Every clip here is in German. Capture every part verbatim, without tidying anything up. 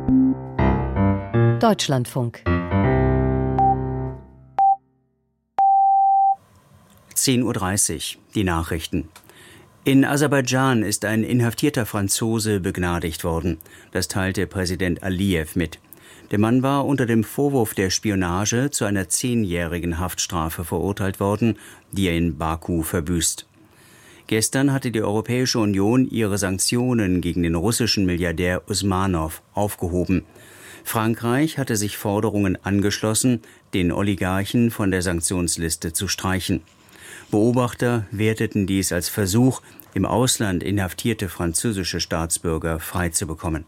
Deutschlandfunk. zehn Uhr dreißig, die Nachrichten. In Aserbaidschan ist ein inhaftierter Franzose begnadigt worden. Das teilte Präsident Aliyev mit. Der Mann war unter dem Vorwurf der Spionage zu einer zehnjährigen Haftstrafe verurteilt worden, die er in Baku verbüßt. Gestern hatte die Europäische Union ihre Sanktionen gegen den russischen Milliardär Usmanow aufgehoben. Frankreich hatte sich Forderungen angeschlossen, den Oligarchen von der Sanktionsliste zu streichen. Beobachter werteten dies als Versuch, im Ausland inhaftierte französische Staatsbürger freizubekommen.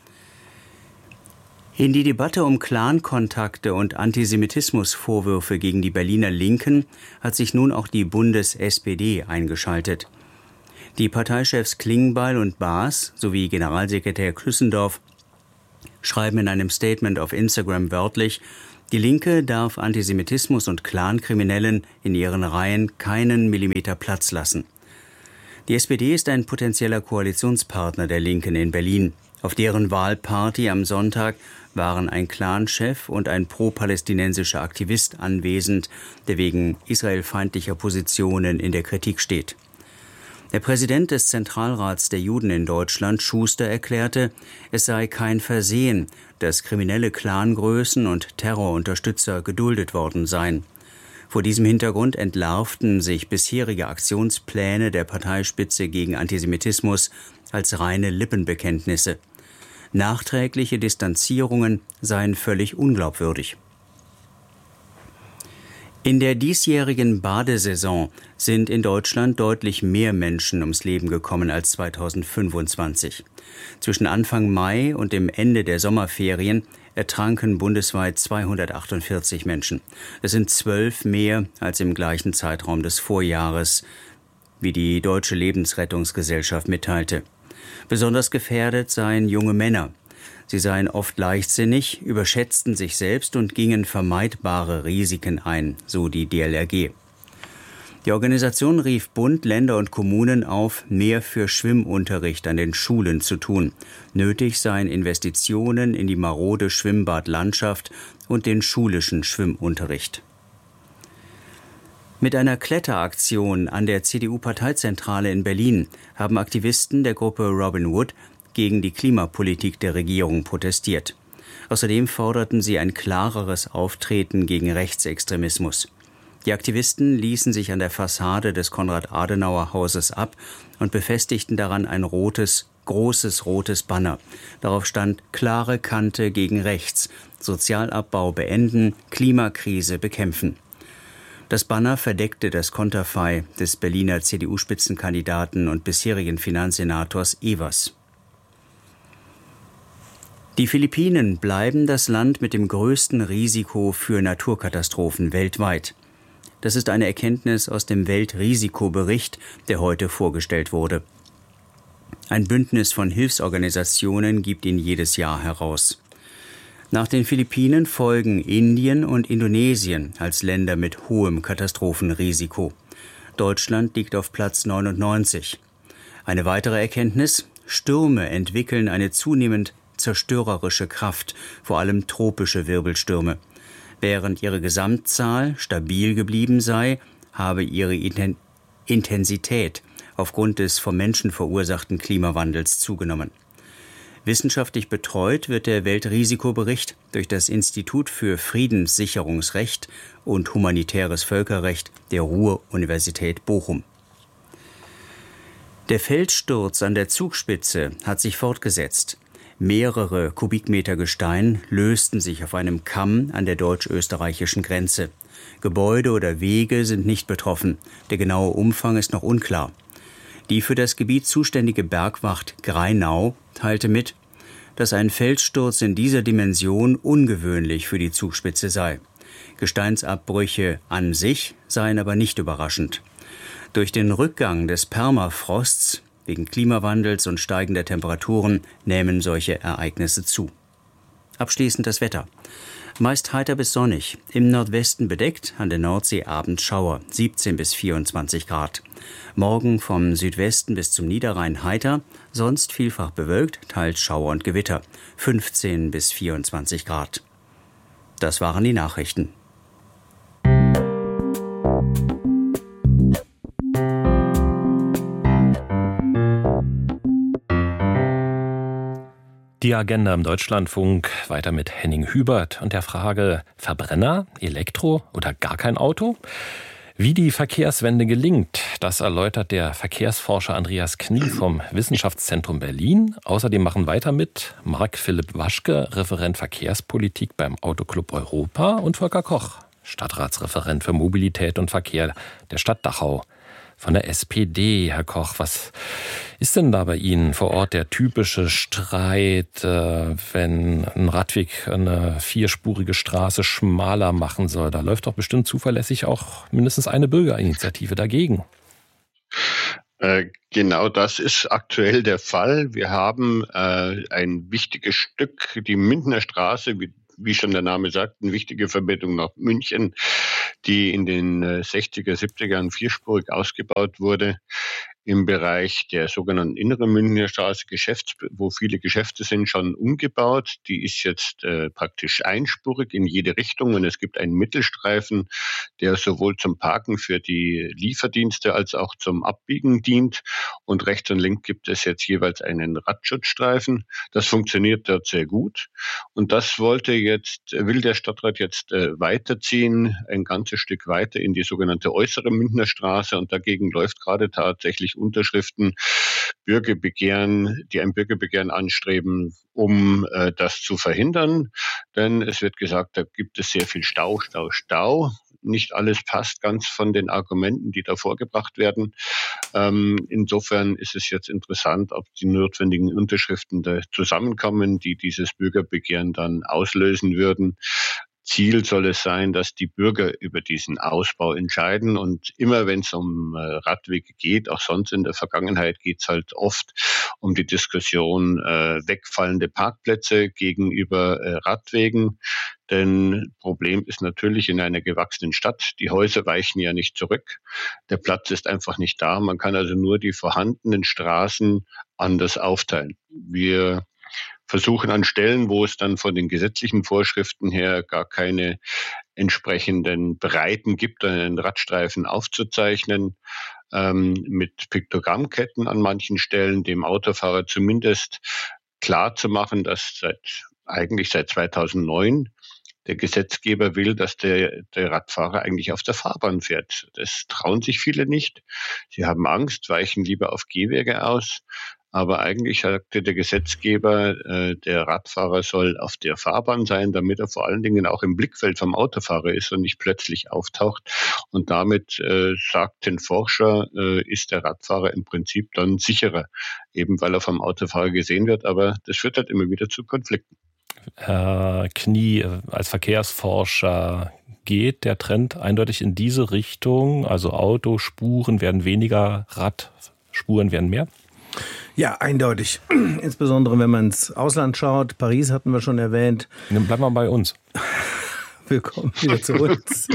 In die Debatte um Clankontakte und Antisemitismusvorwürfe gegen die Berliner Linken hat sich nun auch die Bundes-S P D eingeschaltet. Die Parteichefs Klingbeil und Baas sowie Generalsekretär Klüssendorf schreiben in einem Statement auf Instagram wörtlich: Die Linke darf Antisemitismus und Clankriminellen in ihren Reihen keinen Millimeter Platz lassen. Die S P D ist ein potenzieller Koalitionspartner der Linken in Berlin. Auf deren Wahlparty am Sonntag waren ein Clanchef und ein pro-palästinensischer Aktivist anwesend, der wegen israelfeindlicher Positionen in der Kritik steht. Der Präsident des Zentralrats der Juden in Deutschland, Schuster, erklärte, es sei kein Versehen, dass kriminelle Clangrößen und Terrorunterstützer geduldet worden seien. Vor diesem Hintergrund entlarvten sich bisherige Aktionspläne der Parteispitze gegen Antisemitismus als reine Lippenbekenntnisse. Nachträgliche Distanzierungen seien völlig unglaubwürdig. In der diesjährigen Badesaison sind in Deutschland deutlich mehr Menschen ums Leben gekommen als zweitausendfünfundzwanzig. Zwischen Anfang Mai und dem Ende der Sommerferien ertranken bundesweit zweihundertachtundvierzig Menschen. Das sind zwölf mehr als im gleichen Zeitraum des Vorjahres, wie die Deutsche Lebensrettungsgesellschaft mitteilte. Besonders gefährdet seien junge Männer. Sie seien oft leichtsinnig, überschätzten sich selbst und gingen vermeidbare Risiken ein, so die D L R G. Die Organisation rief Bund, Länder und Kommunen auf, mehr für Schwimmunterricht an den Schulen zu tun. Nötig seien Investitionen in die marode Schwimmbadlandschaft und den schulischen Schwimmunterricht. Mit einer Kletteraktion an der C D U-Parteizentrale in Berlin haben Aktivisten der Gruppe Robin Wood gegen die Klimapolitik der Regierung protestiert. Außerdem forderten sie ein klareres Auftreten gegen Rechtsextremismus. Die Aktivisten ließen sich an der Fassade des Konrad-Adenauer-Hauses ab und befestigten daran ein rotes, großes rotes Banner. Darauf stand: klare Kante gegen rechts, Sozialabbau beenden, Klimakrise bekämpfen. Das Banner verdeckte das Konterfei des Berliner C D U-Spitzenkandidaten und bisherigen Finanzsenators Evers. Die Philippinen bleiben das Land mit dem größten Risiko für Naturkatastrophen weltweit. Das ist eine Erkenntnis aus dem Weltrisikobericht, der heute vorgestellt wurde. Ein Bündnis von Hilfsorganisationen gibt ihn jedes Jahr heraus. Nach den Philippinen folgen Indien und Indonesien als Länder mit hohem Katastrophenrisiko. Deutschland liegt auf Platz neunundneunzig. Eine weitere Erkenntnis: Stürme entwickeln eine zunehmend zerstörerische Kraft, vor allem tropische Wirbelstürme. Während ihre Gesamtzahl stabil geblieben sei, habe ihre Intensität aufgrund des vom Menschen verursachten Klimawandels zugenommen. Wissenschaftlich betreut wird der Weltrisikobericht durch das Institut für Friedenssicherungsrecht und humanitäres Völkerrecht der Ruhr-Universität Bochum. Der Felssturz an der Zugspitze hat sich fortgesetzt. Mehrere Kubikmeter Gestein lösten sich auf einem Kamm an der deutsch-österreichischen Grenze. Gebäude oder Wege sind nicht betroffen. Der genaue Umfang ist noch unklar. Die für das Gebiet zuständige Bergwacht Grainau teilte mit, dass ein Felssturz in dieser Dimension ungewöhnlich für die Zugspitze sei. Gesteinsabbrüche an sich seien aber nicht überraschend. Durch den Rückgang des Permafrosts wegen Klimawandels und steigender Temperaturen nehmen solche Ereignisse zu. Abschließend das Wetter. Meist heiter bis sonnig. Im Nordwesten bedeckt, an der Nordsee abends Schauer, siebzehn bis vierundzwanzig Grad. Morgen vom Südwesten bis zum Niederrhein heiter, sonst vielfach bewölkt, teils Schauer und Gewitter, fünfzehn bis vierundzwanzig Grad. Das waren die Nachrichten. Die Agenda im Deutschlandfunk weiter mit Henning Hubert und der Frage Verbrenner, Elektro oder gar kein Auto? Wie die Verkehrswende gelingt, das erläutert der Verkehrsforscher Andreas Knie vom Wissenschaftszentrum Berlin. Außerdem machen weiter mit Marc-Philipp Waschke, Referent Verkehrspolitik beim Autoclub Europa, und Volker Koch, Stadtratsreferent für Mobilität und Verkehr der Stadt Dachau von der S P D. Herr Koch, was ist denn da bei Ihnen vor Ort der typische Streit, äh, wenn ein Radweg eine vierspurige Straße schmaler machen soll? Da läuft doch bestimmt zuverlässig auch mindestens eine Bürgerinitiative dagegen. Äh, genau das ist aktuell der Fall. Wir haben äh, ein wichtiges Stück, die Mindener Straße, wie wie schon der Name sagt, eine wichtige Verbindung nach München, die in den sechziger, siebziger Jahren vierspurig ausgebaut wurde im Bereich der sogenannten Inneren Münchner Straße, Geschäfts-, wo viele Geschäfte sind, schon umgebaut. Die ist jetzt äh, praktisch einspurig in jede Richtung und es gibt einen Mittelstreifen, der sowohl zum Parken für die Lieferdienste als auch zum Abbiegen dient. Und rechts und links gibt es jetzt jeweils einen Radschutzstreifen. Das funktioniert dort sehr gut. Und das wollte jetzt, will der Stadtrat jetzt äh, weiterziehen, ein ganzes Stück weiter in die sogenannte Äußere Münchner Straße. Und dagegen läuft gerade tatsächlich Unterschriften, Bürgerbegehren, die ein Bürgerbegehren anstreben, um äh, das zu verhindern. Denn es wird gesagt, da gibt es sehr viel Stau, Stau, Stau. Nicht alles passt ganz von den Argumenten, die da vorgebracht werden. Ähm, insofern ist es jetzt interessant, ob die notwendigen Unterschriften da zusammenkommen, die dieses Bürgerbegehren dann auslösen würden. Ziel soll es sein, dass die Bürger über diesen Ausbau entscheiden. Und immer wenn es um äh, Radwege geht, auch sonst in der Vergangenheit, geht es halt oft um die Diskussion äh, wegfallende Parkplätze gegenüber äh, Radwegen. Denn Problem ist natürlich in einer gewachsenen Stadt, die Häuser weichen ja nicht zurück. Der Platz ist einfach nicht da. Man kann also nur die vorhandenen Straßen anders aufteilen. Wir versuchen an Stellen, wo es dann von den gesetzlichen Vorschriften her gar keine entsprechenden Breiten gibt, einen Radstreifen aufzuzeichnen, ähm, mit Piktogrammketten an manchen Stellen, dem Autofahrer zumindest klar zu machen, dass seit eigentlich seit zweitausendneun der Gesetzgeber will, dass der, der Radfahrer eigentlich auf der Fahrbahn fährt. Das trauen sich viele nicht. Sie haben Angst, weichen lieber auf Gehwege aus. Aber eigentlich sagte der Gesetzgeber, äh, der Radfahrer soll auf der Fahrbahn sein, damit er vor allen Dingen auch im Blickfeld vom Autofahrer ist und nicht plötzlich auftaucht. Und damit, äh, sagten Forscher, äh, ist der Radfahrer im Prinzip dann sicherer, eben weil er vom Autofahrer gesehen wird. Aber das führt halt immer wieder zu Konflikten. Herr Knie, als Verkehrsforscher, geht der Trend eindeutig in diese Richtung? Also Autospuren werden weniger, Radspuren werden mehr? Ja, eindeutig. Insbesondere, wenn man ins Ausland schaut. Paris hatten wir schon erwähnt. Dann bleiben wir bei uns. Willkommen wieder zu uns.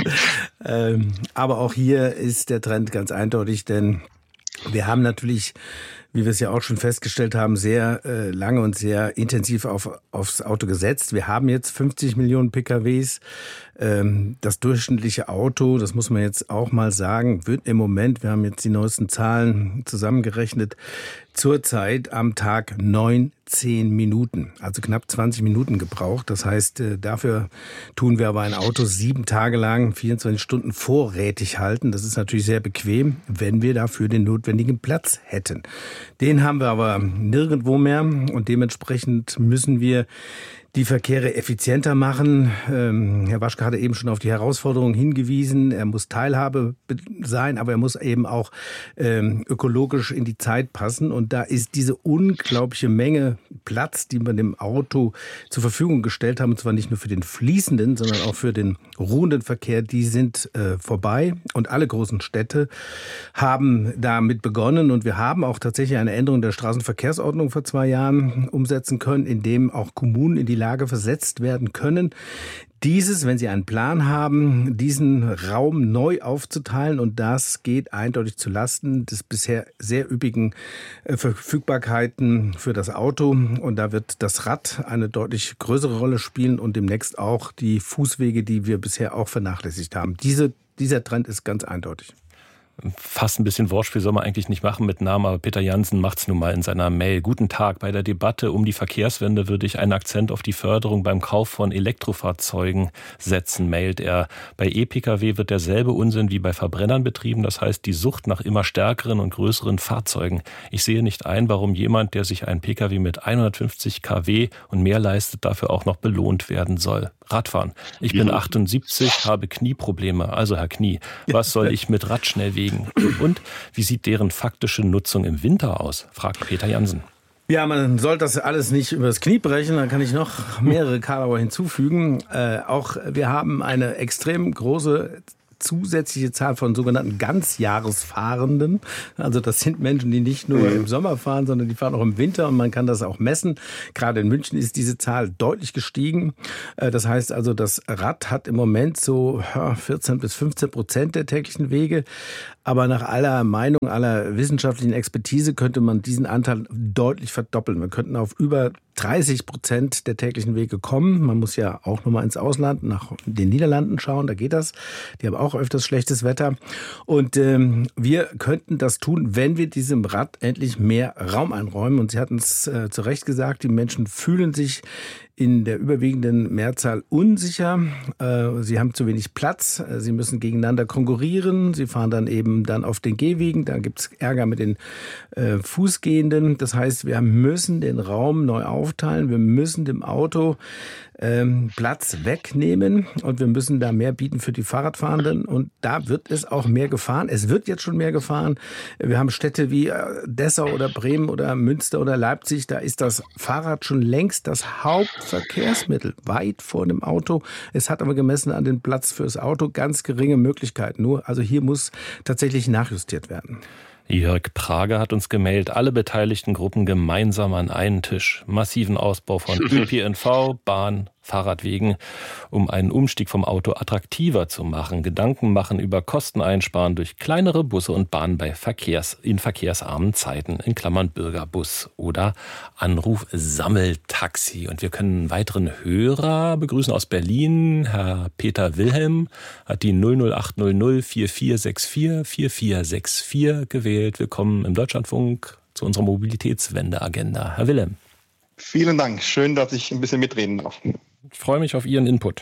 ähm, aber auch hier ist der Trend ganz eindeutig, denn wir haben natürlich, wie wir es ja auch schon festgestellt haben, sehr äh, lange und sehr intensiv auf, aufs Auto gesetzt. Wir haben jetzt fünfzig Millionen P K Ws. Ähm, das durchschnittliche Auto, das muss man jetzt auch mal sagen, wird im Moment, wir haben jetzt die neuesten Zahlen zusammengerechnet, zurzeit am Tag neunzehn Minuten, also knapp zwanzig Minuten gebraucht. Das heißt, äh, dafür tun wir aber ein Auto sieben Tage lang, vierundzwanzig Stunden vorrätig halten. Das ist natürlich sehr bequem, wenn wir dafür den notwendigen Platz hätten. Den haben wir aber nirgendwo mehr und dementsprechend müssen wir die Verkehre effizienter machen. Ähm, Herr Waschke hatte eben schon auf die Herausforderungen hingewiesen. Er muss Teilhabe sein, aber er muss eben auch ähm, ökologisch in die Zeit passen. Und da ist diese unglaubliche Menge Platz, die wir dem Auto zur Verfügung gestellt haben, und zwar nicht nur für den fließenden, sondern auch für den ruhenden Verkehr, die sind äh, vorbei. Und alle großen Städte haben damit begonnen. Und wir haben auch tatsächlich eine Änderung der Straßenverkehrsordnung vor zwei Jahren umsetzen können, in dem auch Kommunen in die Lage versetzt werden können, dieses, wenn Sie einen Plan haben, diesen Raum neu aufzuteilen, und das geht eindeutig zu Lasten des bisher sehr üppigen Verfügbarkeiten für das Auto, und da wird das Rad eine deutlich größere Rolle spielen und demnächst auch die Fußwege, die wir bisher auch vernachlässigt haben. Diese, dieser Trend ist ganz eindeutig. Fast ein bisschen Wortspiel soll man eigentlich nicht machen mit Namen, aber Peter Jansen macht es nun mal in seiner Mail. Guten Tag, bei der Debatte um die Verkehrswende würde ich einen Akzent auf die Förderung beim Kauf von Elektrofahrzeugen setzen, mailt er. Bei E-Pkw wird derselbe Unsinn wie bei Verbrennern betrieben, das heißt die Sucht nach immer stärkeren und größeren Fahrzeugen. Ich sehe nicht ein, warum jemand, der sich einen Pkw mit hundertfünfzig Kilowatt und mehr leistet, dafür auch noch belohnt werden soll. Radfahren. Ich bin achtundsiebzig, habe Knieprobleme. Also Herr Knie, was soll ich mit Radschnellwegen? Und wie sieht deren faktische Nutzung im Winter aus? Fragt Peter Jansen. Ja, man soll das alles nicht übers Knie brechen, da kann ich noch mehrere Karlauer hinzufügen. Äh, auch wir haben eine extrem große zusätzliche Zahl von sogenannten Ganzjahresfahrenden. Also das sind Menschen, die nicht nur im Sommer fahren, sondern die fahren auch im Winter, und man kann das auch messen. Gerade in München ist diese Zahl deutlich gestiegen. Das heißt also, das Rad hat im Moment so vierzehn bis fünfzehn Prozent der täglichen Wege. Aber nach aller Meinung, aller wissenschaftlichen Expertise könnte man diesen Anteil deutlich verdoppeln. Wir könnten auf über dreißig Prozent der täglichen Wege kommen. Man muss ja auch nochmal ins Ausland, nach den Niederlanden schauen, da geht das. Die haben auch öfters schlechtes Wetter. Und ähm, wir könnten das tun, wenn wir diesem Rad endlich mehr Raum einräumen. Und Sie hatten es äh, zu Recht gesagt, die Menschen fühlen sich in der überwiegenden Mehrzahl unsicher. Sie haben zu wenig Platz. Sie müssen gegeneinander konkurrieren. Sie fahren dann eben dann auf den Gehwegen. Da gibt es Ärger mit den Fußgehenden. Das heißt, wir müssen den Raum neu aufteilen. Wir müssen dem Auto ähm, Platz wegnehmen, und wir müssen da mehr bieten für die Fahrradfahrenden, und da wird es auch mehr gefahren. Es wird jetzt schon mehr gefahren. Wir haben Städte wie Dessau oder Bremen oder Münster oder Leipzig, da ist das Fahrrad schon längst das Hauptverkehrsmittel, weit vor dem Auto. Es hat aber gemessen an den Platz fürs Auto ganz geringe Möglichkeiten. Nur, also hier muss tatsächlich nachjustiert werden. Jörg Prager hat uns gemeldet, alle beteiligten Gruppen gemeinsam an einen Tisch. Massiven Ausbau von Ö P N V, Bahn, Fahrradwegen, um einen Umstieg vom Auto attraktiver zu machen. Gedanken machen über Kosteneinsparen durch kleinere Busse und Bahnen bei Verkehrs, in verkehrsarmen Zeiten, in Klammern Bürgerbus oder Anruf-Sammeltaxi. Und wir können einen weiteren Hörer begrüßen aus Berlin. Herr Peter Wilhelm hat die null null acht null null vier vier sechs vier vier vier sechs vier gewählt. Willkommen im Deutschlandfunk zu unserer Mobilitätswende-Agenda. Herr Wilhelm. Vielen Dank. Schön, dass ich ein bisschen mitreden darf. Ich freue mich auf Ihren Input.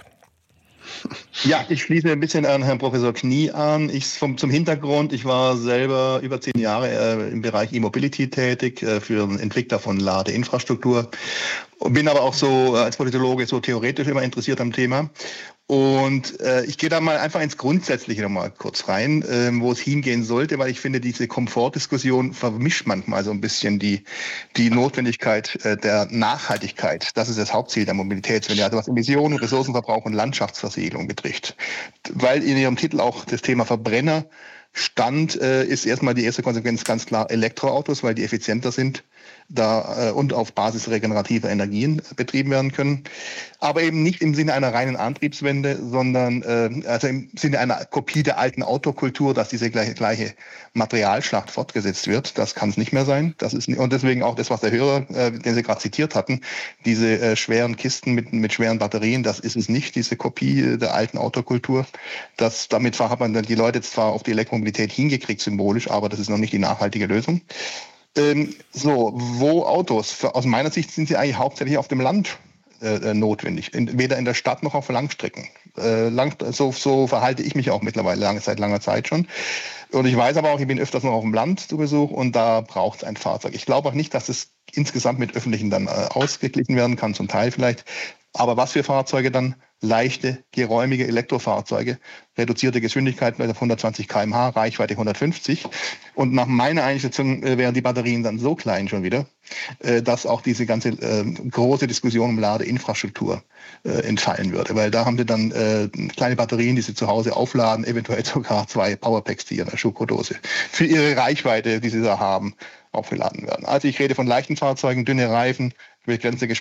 Ja, ich schließe ein bisschen an Herrn Professor Knie an. Ich vom, zum Hintergrund, ich war selber über zehn Jahre äh, im Bereich E-Mobility tätig, äh, für einen Entwickler von Ladeinfrastruktur. Bin aber auch so äh, als Politologe so theoretisch immer interessiert am Thema. Und äh, ich gehe da mal einfach ins Grundsätzliche noch mal kurz rein, äh, wo es hingehen sollte, weil ich finde, diese Komfortdiskussion vermischt manchmal so ein bisschen die die Notwendigkeit äh, der Nachhaltigkeit. Das ist das Hauptziel der Mobilitätswende, also was Emissionen, Ressourcenverbrauch und Landschaftsversiegelung betrifft. Weil in Ihrem Titel auch das Thema Verbrenner stand, äh, ist erstmal die erste Konsequenz ganz klar Elektroautos, weil die effizienter sind da äh, und auf Basis regenerativer Energien betrieben werden können. Aber eben nicht im Sinne einer reinen Antriebswende, sondern äh, also im Sinne einer Kopie der alten Autokultur, dass diese gleiche, gleiche Materialschlacht fortgesetzt wird. Das kann es nicht mehr sein. Das ist, und deswegen auch das, was der Hörer, äh, den Sie gerade zitiert hatten, diese äh, schweren Kisten mit, mit schweren Batterien, das ist es nicht, diese Kopie der alten Autokultur. Das, damit hat man dann die Leute zwar auf die Elektromobilität hingekriegt, symbolisch, aber das ist noch nicht die nachhaltige Lösung. Ähm, so, wo Autos? Für, aus meiner Sicht sind sie eigentlich hauptsächlich auf dem Land äh, notwendig, in, weder in der Stadt noch auf Langstrecken. Äh, lang, so, so verhalte ich mich auch mittlerweile lange, seit langer Zeit schon. Und ich weiß aber auch, ich bin öfters noch auf dem Land zu Besuch, und da braucht es ein Fahrzeug. Ich glaube auch nicht, dass es insgesamt mit öffentlichen dann äh, ausgeglichen werden kann, zum Teil vielleicht. Aber was für Fahrzeuge dann? Leichte, geräumige Elektrofahrzeuge, reduzierte Geschwindigkeit auf hundertzwanzig Kilometer pro Stunde, Reichweite hundertfünfzig. Und nach meiner Einschätzung äh, wären die Batterien dann so klein schon wieder, äh, dass auch diese ganze äh, große Diskussion um Ladeinfrastruktur äh, entfallen würde. Weil da haben sie dann äh, kleine Batterien, die sie zu Hause aufladen, eventuell sogar zwei Powerpacks, die in der Schuko-Dose für ihre Reichweite, die sie da haben, aufgeladen werden. Also ich rede von leichten Fahrzeugen, dünne Reifen, begrenzte Geschwindigkeit,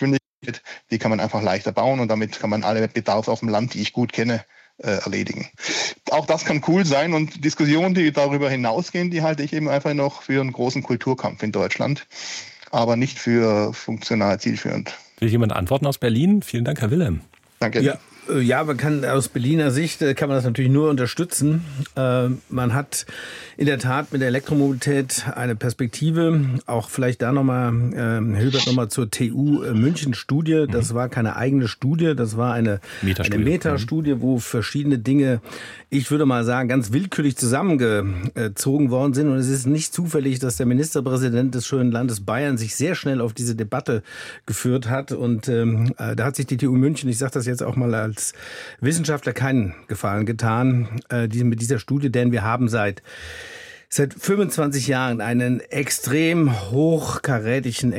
die kann man einfach leichter bauen und damit kann man alle Bedarfe auf dem Land, die ich gut kenne, äh, erledigen. Auch das kann cool sein und Diskussionen, die darüber hinausgehen, die halte ich eben einfach noch für einen großen Kulturkampf in Deutschland, aber nicht für funktional zielführend. Will jemand antworten aus Berlin? Vielen Dank, Herr Wilhelm. Danke. Ja. Ja, man kann aus Berliner Sicht kann man das natürlich nur unterstützen. Äh, man hat in der Tat mit der Elektromobilität eine Perspektive. Auch vielleicht da nochmal, äh, Herr Hübert, nochmal zur T U München Studie. Das war keine eigene Studie, das war eine Metastudie, eine Metastudie, wo verschiedene Dinge, ich würde mal sagen, ganz willkürlich zusammengezogen worden sind. Und es ist nicht zufällig, dass der Ministerpräsident des schönen Landes Bayern sich sehr schnell auf diese Debatte geführt hat. Und ähm, da hat sich die T U München, ich sage das jetzt auch mal als als Wissenschaftler keinen Gefallen getan, äh, die, mit dieser Studie, denn wir haben seit seit fünfundzwanzig Jahren einen extrem hochkarätigen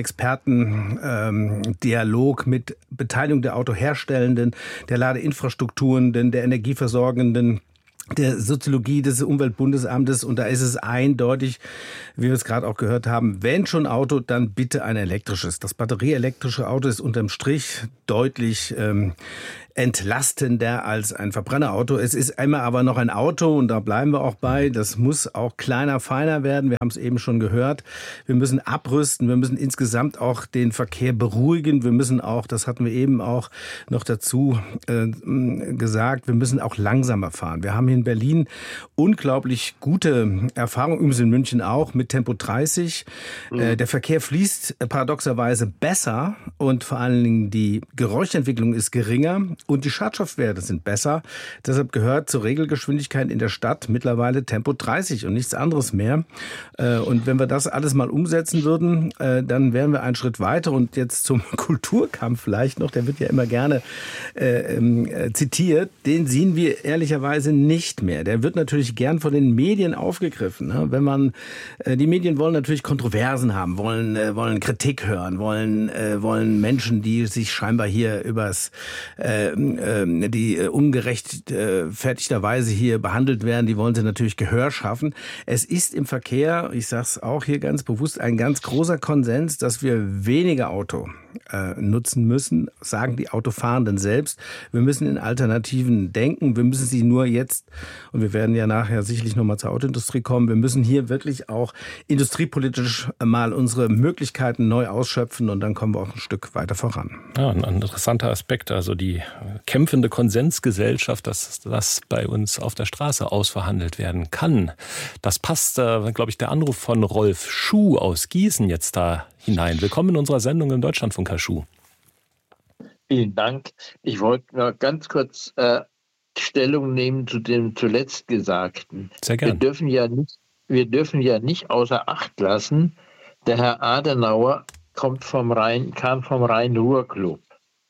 Expertendialog ähm, mit Beteiligung der Autoherstellenden, der Ladeinfrastrukturen, der Energieversorgenden, der Soziologie des Umweltbundesamtes, und da ist es eindeutig, wie wir es gerade auch gehört haben, wenn schon Auto, dann bitte ein elektrisches. Das batterieelektrische Auto ist unterm Strich deutlich ähm, entlastender als ein Verbrennerauto. Es ist immer aber noch ein Auto und da bleiben wir auch bei. Das muss auch kleiner, feiner werden. Wir haben es eben schon gehört. Wir müssen abrüsten. Wir müssen insgesamt auch den Verkehr beruhigen. Wir müssen auch, das hatten wir eben auch noch dazu äh, gesagt, wir müssen auch langsamer fahren. Wir haben hier in Berlin unglaublich gute Erfahrungen, übrigens in München auch, mit Tempo dreißig. Mhm. Äh, der Verkehr fließt paradoxerweise besser und vor allen Dingen die Geräuschentwicklung ist geringer. Und die Schadstoffwerte sind besser. Deshalb gehört zur Regelgeschwindigkeit in der Stadt mittlerweile Tempo dreißig und nichts anderes mehr. Und wenn wir das alles mal umsetzen würden, dann wären wir einen Schritt weiter. Und jetzt zum Kulturkampf vielleicht noch, der wird ja immer gerne äh, zitiert. Den sehen wir ehrlicherweise nicht mehr. Der wird natürlich gern von den Medien aufgegriffen. Ne? Wenn man, äh, die Medien wollen natürlich Kontroversen haben, wollen, äh, wollen Kritik hören, wollen, äh, wollen Menschen, die sich scheinbar hier übers äh, die ungerechtfertigterweise hier behandelt werden, die wollen sie natürlich Gehör schaffen. Es ist im Verkehr, ich sage es auch hier ganz bewusst, ein ganz großer Konsens, dass wir weniger Auto äh, nutzen müssen, sagen die Autofahrenden selbst. Wir müssen in Alternativen denken, wir müssen sie nur jetzt, und wir werden ja nachher sicherlich nochmal zur Autoindustrie kommen, wir müssen hier wirklich auch industriepolitisch mal unsere Möglichkeiten neu ausschöpfen und dann kommen wir auch ein Stück weiter voran. Ja, ein interessanter Aspekt, also die kämpfende Konsensgesellschaft, dass das bei uns auf der Straße ausverhandelt werden kann. Das passt, äh, glaube ich, der Anruf von Rolf Schuh aus Gießen jetzt da hinein. Willkommen in unserer Sendung im Deutschlandfunk, Herr Schuh. Vielen Dank. Ich wollte nur ganz kurz äh, Stellung nehmen zu dem zuletzt Gesagten. Sehr gerne. Wir dürfen ja nicht, wir dürfen ja nicht außer Acht lassen, der Herr Adenauer kommt vom Rhein, kam vom Rhein-Ruhr-Club.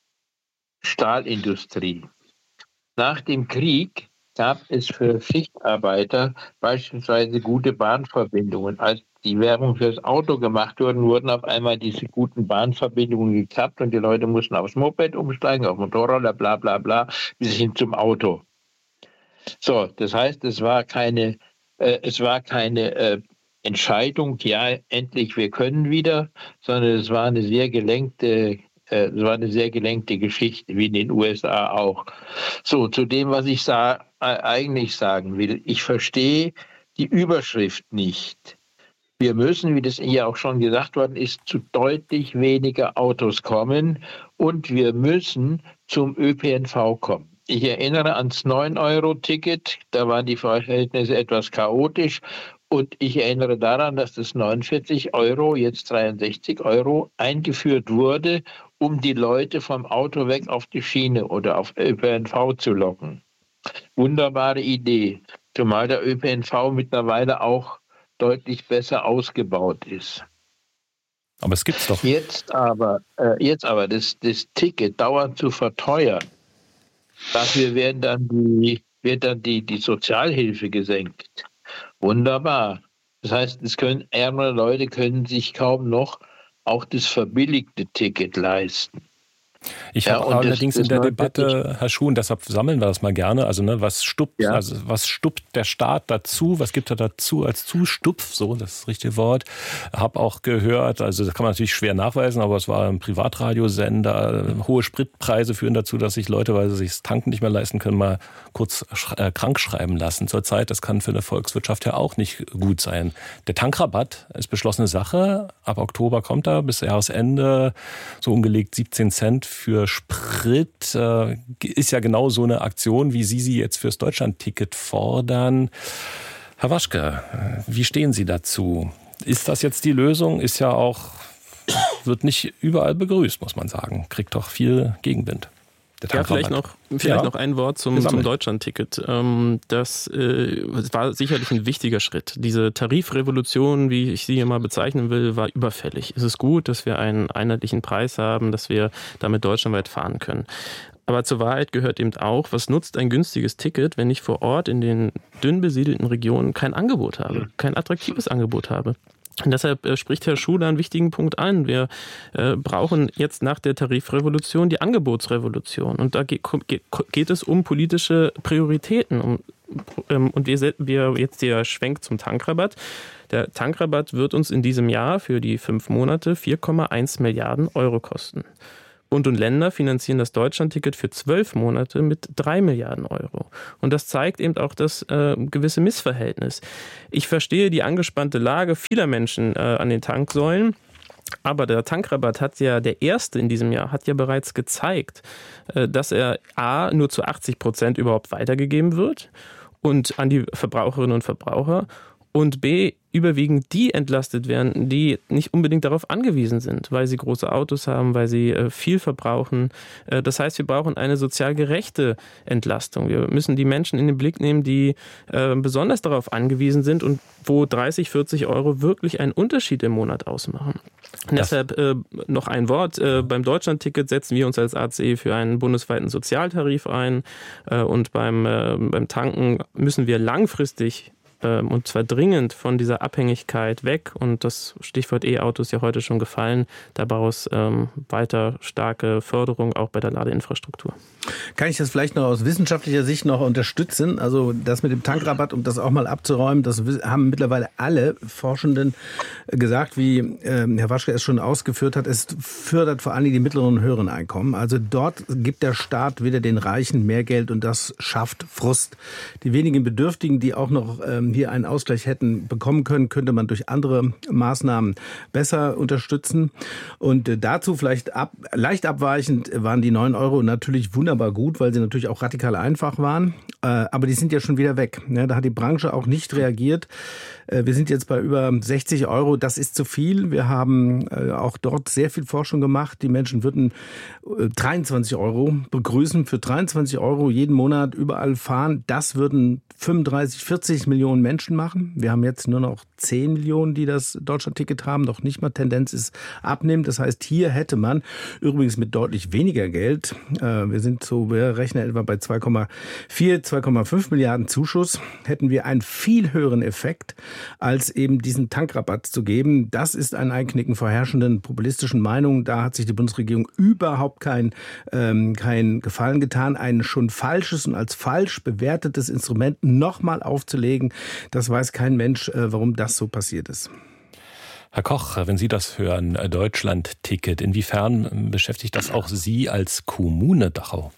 Stahlindustrie. Nach dem Krieg gab es für Schichtarbeiter beispielsweise gute Bahnverbindungen. Als die Werbung fürs Auto gemacht wurden, wurden auf einmal diese guten Bahnverbindungen gekappt und die Leute mussten aufs Moped umsteigen, auf Motorroller, bla bla bla, bis hin zum Auto. So, das heißt, es war keine, äh, es war keine äh, Entscheidung, ja, endlich, wir können wieder, sondern es war eine sehr gelenkte Es war eine sehr gelenkte Geschichte, wie in den U S A auch. So, zu dem, was ich sa- eigentlich sagen will. Ich verstehe die Überschrift nicht. Wir müssen, wie das hier auch schon gesagt worden ist, zu deutlich weniger Autos kommen und wir müssen zum Ö P N V kommen. Ich erinnere ans neun Euro Ticket, da waren die Verhältnisse etwas chaotisch. Und ich erinnere daran, dass das neunundvierzig Euro, jetzt dreiundsechzig Euro, eingeführt wurde, um die Leute vom Auto weg auf die Schiene oder auf Ö P N V zu locken. Wunderbare Idee, zumal der Ö P N V mittlerweile auch deutlich besser ausgebaut ist. Aber es gibt's doch. Jetzt aber, äh, jetzt aber das, das Ticket dauernd zu verteuern, dafür werden dann die, wird dann die, die Sozialhilfe gesenkt. Wunderbar. Das heißt, es können, ärmere Leute können sich kaum noch auch das verbilligte Ticket leisten. Ich Ja, habe und das- allerdings das in der neunundvierzig Debatte, Herr Schuhn, deshalb sammeln wir das mal gerne, also ne, was stuppt, Ja. also was stuppt der Staat dazu, was gibt er dazu als Zustupf, so das ist das richtige Wort. Habe auch gehört, also das kann man natürlich schwer nachweisen, aber es war ein Privatradiosender, hohe Spritpreise führen dazu, dass sich Leute, weil sie sich das Tanken nicht mehr leisten können, mal kurz äh, krank schreiben lassen zurzeit. Das kann für eine Volkswirtschaft ja auch nicht gut sein. Der Tankrabatt ist beschlossene Sache, ab Oktober kommt er, bis Jahresende so ungelegt siebzehn Cent für Sprit, äh, ist ja genau so eine Aktion, wie Sie sie jetzt fürs Deutschlandticket fordern. Herr Waschke, wie stehen Sie dazu? Ist das jetzt die Lösung? Ist ja auch, wird nicht überall begrüßt, muss man sagen. Kriegt doch viel Gegenwind. Der Ja, Tankrabatt. vielleicht noch, vielleicht Ja. noch ein Wort zum, Gesammelt. zum Deutschlandticket. Ähm, das äh, war sicherlich ein wichtiger Schritt. Diese Tarifrevolution, wie ich sie immer bezeichnen will, war überfällig. Es ist gut, dass wir einen einheitlichen Preis haben, dass wir damit deutschlandweit fahren können. Aber zur Wahrheit gehört eben auch, was nutzt ein günstiges Ticket, wenn ich vor Ort in den dünn besiedelten Regionen kein Angebot habe, kein attraktives Angebot habe. Und deshalb äh, spricht Herr Schuh da einen wichtigen Punkt an. Wir äh, brauchen jetzt nach der Tarifrevolution die Angebotsrevolution. Und da geht, geht, geht es um politische Prioritäten. Um, ähm, und wir, wir jetzt der Schwenk zum Tankrabatt. Der Tankrabatt wird uns in diesem Jahr für die fünf Monate vier Komma eins Milliarden Euro kosten. Bund und Länder finanzieren das Deutschlandticket für zwölf Monate mit drei Milliarden Euro. Und das zeigt eben auch das äh, gewisse Missverhältnis. Ich verstehe die angespannte Lage vieler Menschen äh, an den Tanksäulen. Aber der Tankrabatt hat ja, der erste in diesem Jahr, hat ja bereits gezeigt, äh, dass er A, nur zu achtzig Prozent überhaupt weitergegeben wird und an die Verbraucherinnen und Verbraucher und B, überwiegend die entlastet werden, die nicht unbedingt darauf angewiesen sind, weil sie große Autos haben, weil sie äh, viel verbrauchen. Äh, das heißt, wir brauchen eine sozial gerechte Entlastung. Wir müssen die Menschen in den Blick nehmen, die äh, besonders darauf angewiesen sind und wo dreißig, vierzig Euro wirklich einen Unterschied im Monat ausmachen. Und deshalb äh, noch ein Wort. Äh, beim Deutschlandticket setzen wir uns als A C E für einen bundesweiten Sozialtarif ein. Äh, und beim, äh, beim Tanken müssen wir langfristig und zwar dringend von dieser Abhängigkeit weg. Und das Stichwort E-Auto ist ja heute schon gefallen. Daraus ähm, weiter starke Förderung auch bei der Ladeinfrastruktur. Kann ich das vielleicht noch aus wissenschaftlicher Sicht noch unterstützen? Also das mit dem Tankrabatt, um das auch mal abzuräumen, das haben mittlerweile alle Forschenden gesagt, wie äh, Herr Waschke es schon ausgeführt hat. Es fördert vor allem die mittleren und höheren Einkommen. Also dort gibt der Staat wieder den Reichen mehr Geld und das schafft Frust. Die wenigen Bedürftigen, die auch noch ähm, hier einen Ausgleich hätten bekommen können, könnte man durch andere Maßnahmen besser unterstützen. Und äh, dazu vielleicht ab, leicht abweichend waren die neun Euro natürlich wunderbar gut, weil sie natürlich auch radikal einfach waren. Äh, aber die sind ja schon wieder weg. Ja, da hat die Branche auch nicht reagiert. Äh, wir sind jetzt bei über sechzig Euro. Das ist zu viel. Wir haben äh, auch dort sehr viel Forschung gemacht. Die Menschen würden äh, dreiundzwanzig Euro begrüßen. Für dreiundzwanzig Euro jeden Monat überall fahren. Das würden fünfunddreißig, vierzig Millionen Menschen machen. Wir haben jetzt nur noch zehn Millionen, die das Deutschlandticket haben. Noch nicht mal. Tendenz ist abnehmend. Das heißt, hier hätte man übrigens mit deutlich weniger Geld, äh, wir sind so, wir rechnen etwa bei zwei Komma vier, zwei Komma fünf Milliarden Zuschuss, hätten wir einen viel höheren Effekt, als eben diesen Tankrabatt zu geben. Das ist ein Einknicken vor herrschenden populistischen Meinungen. Da hat sich die Bundesregierung überhaupt kein, ähm, kein Gefallen getan, ein schon falsches und als falsch bewertetes Instrument nochmal aufzulegen. Das weiß kein Mensch, äh, warum das so passiert ist. Herr Koch, wenn Sie das hören, Deutschlandticket, inwiefern beschäftigt das auch Sie als Kommune Dachau?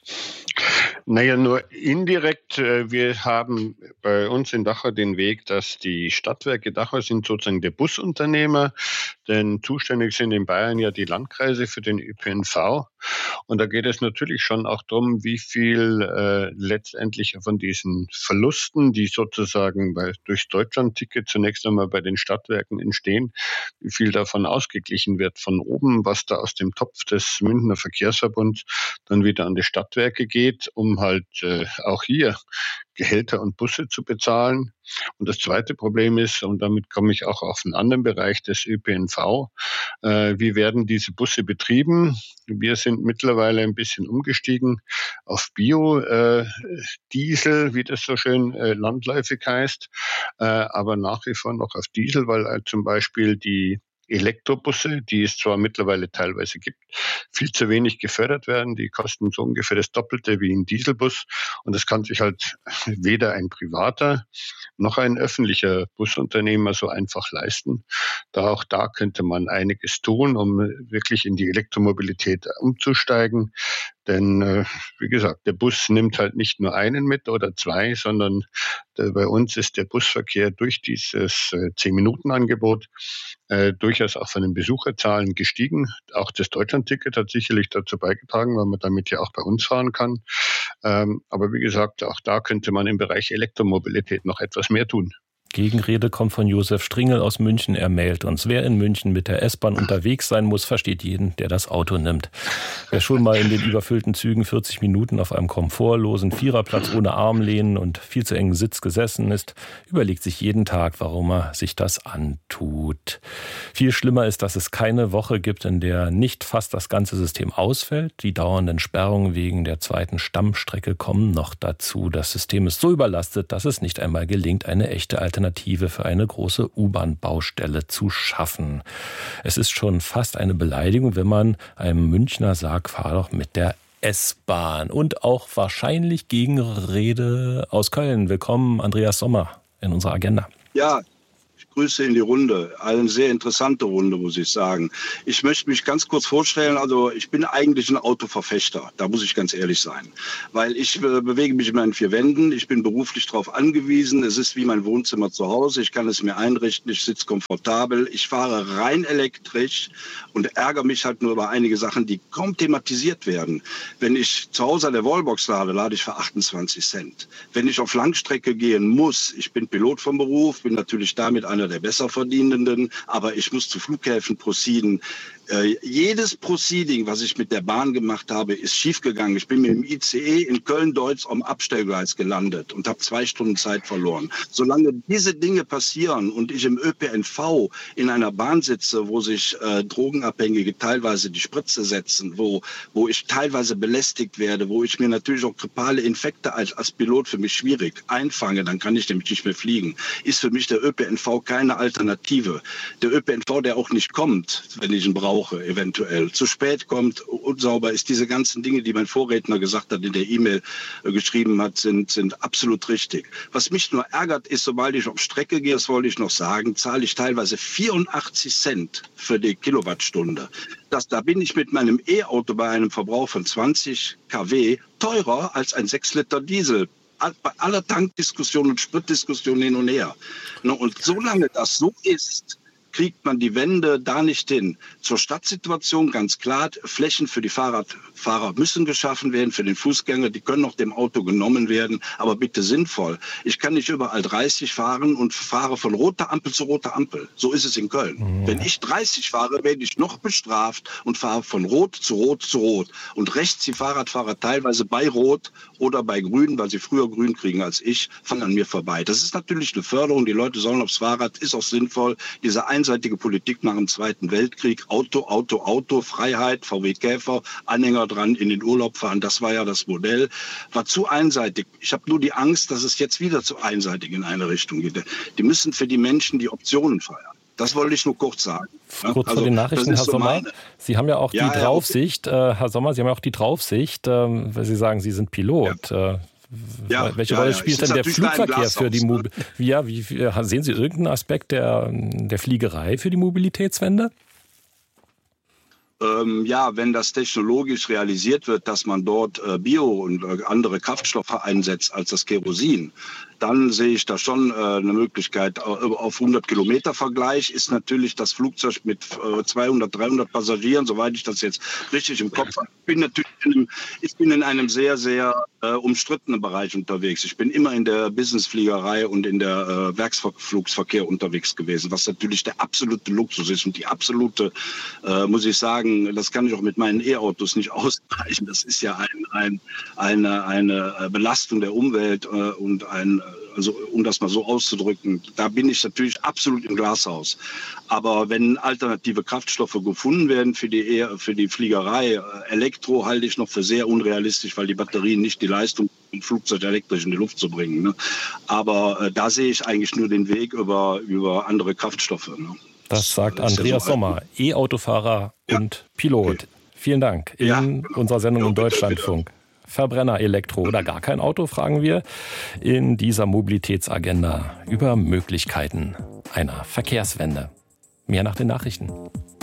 Naja, nur indirekt. Wir haben bei uns in Dachau den Weg, dass die Stadtwerke Dachau sind sozusagen der Busunternehmer, denn zuständig sind in Bayern ja die Landkreise für den Ö P N V. Und da geht es natürlich schon auch darum, wie viel äh, letztendlich von diesen Verlusten, die sozusagen bei, durchs Deutschlandticket zunächst einmal bei den Stadtwerken entstehen, wie viel davon ausgeglichen wird von oben, was da aus dem Topf des Münchner Verkehrsverbunds dann wieder an die Stadtwerke geht, um halt äh, auch hier Gehälter und Busse zu bezahlen. Und das zweite Problem ist, und damit komme ich auch auf einen anderen Bereich des Ö P N V, äh, wie werden diese Busse betrieben? Wir sind mittlerweile ein bisschen umgestiegen auf Bio-Diesel, äh, wie das so schön äh, landläufig heißt, äh, aber nach wie vor noch auf Diesel, weil äh, zum Beispiel die Elektrobusse, die es zwar mittlerweile teilweise gibt, viel zu wenig gefördert werden. Die kosten so ungefähr das Doppelte wie ein Dieselbus. Und das kann sich halt weder ein privater noch ein öffentlicher Busunternehmer so einfach leisten. Da auch da könnte man einiges tun, um wirklich in die Elektromobilität umzusteigen. Denn, äh, wie gesagt, der Bus nimmt halt nicht nur einen mit oder zwei, sondern der, bei uns ist der Busverkehr durch dieses äh, zehn-Minuten-Angebot äh, durchaus auch von den Besucherzahlen gestiegen. Auch das Deutschlandticket hat sicherlich dazu beigetragen, weil man damit ja auch bei uns fahren kann. Ähm, aber wie gesagt, auch da könnte man im Bereich Elektromobilität noch etwas mehr tun. Gegenrede kommt von Josef Stringel aus München. Er mailt uns, wer in München mit der S-Bahn unterwegs sein muss, versteht jeden, der das Auto nimmt. Wer schon mal in den überfüllten Zügen vierzig Minuten auf einem komfortlosen Viererplatz ohne Armlehnen und viel zu engen Sitz gesessen ist, überlegt sich jeden Tag, warum er sich das antut. Viel schlimmer ist, dass es keine Woche gibt, in der nicht fast das ganze System ausfällt. Die dauernden Sperrungen wegen der zweiten Stammstrecke kommen noch dazu. Das System ist so überlastet, dass es nicht einmal gelingt, eine echte Alternative Alternative für eine große U-Bahn-Baustelle zu schaffen. Es ist schon fast eine Beleidigung, wenn man einem Münchner sagt, fahr doch mit der S-Bahn. Und auch wahrscheinlich Gegenrede aus Köln. Willkommen, Andreas Sommer, in unserer Agenda. Ja, Grüße in die Runde. Eine sehr interessante Runde, muss ich sagen. Ich möchte mich ganz kurz vorstellen. Also ich bin eigentlich ein Autoverfechter. Da muss ich ganz ehrlich sein. Weil ich äh, bewege mich in meinen vier Wänden. Ich bin beruflich darauf angewiesen. Es ist wie mein Wohnzimmer zu Hause. Ich kann es mir einrichten. Ich sitze komfortabel. Ich fahre rein elektrisch und ärgere mich halt nur über einige Sachen, die kaum thematisiert werden. Wenn ich zu Hause an der Wallbox lade, lade ich für achtundzwanzig Cent. Wenn ich auf Langstrecke gehen muss, ich bin Pilot vom Beruf, bin natürlich damit einer der Besserverdienenden, aber ich muss zu Flughäfen proceeden. Äh, jedes Proceeding, was ich mit der Bahn gemacht habe, ist schiefgegangen. Ich bin mit dem I C E in Köln-Deutz am Abstellgleis gelandet und habe zwei Stunden Zeit verloren. Solange diese Dinge passieren und ich im Ö P N V in einer Bahn sitze, wo sich äh, Drogenabhängige teilweise die Spritze setzen, wo, wo ich teilweise belästigt werde, wo ich mir natürlich auch grippale Infekte als, als Pilot für mich schwierig einfange, dann kann ich nämlich nicht mehr fliegen, ist für mich der Ö P N V keine Alternative. Der Ö P N V, der auch nicht kommt, wenn ich ihn brauche, eventuell zu spät kommt, unsauber ist, diese ganzen Dinge, die mein Vorredner gesagt hat, in der E-Mail äh, geschrieben hat, sind, sind absolut richtig. Was mich nur ärgert, ist, sobald ich auf Strecke gehe, das wollte ich noch sagen, zahle ich teilweise vierundachtzig Cent für die Kilowattstunde. Das, da bin ich mit meinem E-Auto bei einem Verbrauch von zwanzig Kilowatt teurer als ein sechs Liter Diesel. Bei aller Tankdiskussion und Spritdiskussion hin und her. Und solange das so ist, kriegt man die Wende da nicht hin. Zur Stadtsituation ganz klar, Flächen für die Fahrradfahrer müssen geschaffen werden, für den Fußgänger, die können auch dem Auto genommen werden, aber bitte sinnvoll. Ich kann nicht überall dreißig fahren und fahre von roter Ampel zu roter Ampel. So ist es in Köln. Mhm. Wenn ich dreißig fahre, werde ich noch bestraft und fahre von Rot zu Rot zu Rot. Und rechts die Fahrradfahrer teilweise bei Rot oder bei Grün, weil sie früher Grün kriegen als ich, fahren an mir vorbei. Das ist natürlich eine Förderung. Die Leute sollen aufs Fahrrad, ist auch sinnvoll. Diese einseitige Politik nach dem Zweiten Weltkrieg, Auto, Auto, Auto, Freiheit, V W Käfer, Anhänger dran, in den Urlaub fahren, das war ja das Modell, war zu einseitig. Ich habe nur die Angst, dass es jetzt wieder zu einseitig in eine Richtung geht. Die müssen für die Menschen die Optionen feiern. Das wollte ich nur kurz sagen. Kurz also, vor den Nachrichten, Herr so Sommer. Meine. Sie haben ja auch ja, die Draufsicht, ja, okay. äh, Herr Sommer, Sie haben ja auch die Draufsicht, äh, weil Sie sagen, Sie sind Pilot. Ja. Äh, Ja, Welche ja, Rolle spielt ja. denn der Flugverkehr für die Mobilität? Ja, wie, wie, sehen Sie irgendeinen Aspekt der, der Fliegerei für die Mobilitätswende? Ähm, ja, wenn das technologisch realisiert wird, dass man dort äh, Bio- und äh, andere Kraftstoffe einsetzt als das Kerosin, dann sehe ich da schon äh, eine Möglichkeit. Auf hundert Kilometer Vergleich ist natürlich das Flugzeug mit äh, zweihundert, dreihundert Passagieren, soweit ich das jetzt richtig im Kopf habe. Ich bin natürlich in einem, ich bin in einem sehr, sehr äh, umstrittenen Bereich unterwegs. Ich bin immer in der Businessfliegerei und in der äh, Werksflugsverkehr unterwegs gewesen, was natürlich der absolute Luxus ist und die absolute, äh, muss ich sagen, das kann ich auch mit meinen E-Autos nicht ausgleichen. Das ist ja ein, ein, eine, eine Belastung der Umwelt äh, und ein Also um das mal so auszudrücken, da bin ich natürlich absolut im Glashaus. Aber wenn alternative Kraftstoffe gefunden werden für die, für die Fliegerei, Elektro halte ich noch für sehr unrealistisch, weil die Batterien nicht die Leistung ein Flugzeug elektrisch in die Luft zu bringen. Ne? Aber äh, da sehe ich eigentlich nur den Weg über, über andere Kraftstoffe. Ne? Das sagt Andreas Sommer, E-Autofahrer und Pilot. Okay. Vielen Dank. In ja. unserer Sendung im Deutschlandfunk. Verbrenner, Elektro oder gar kein Auto, fragen wir in dieser Mobilitätsagenda über Möglichkeiten einer Verkehrswende. Mehr nach den Nachrichten.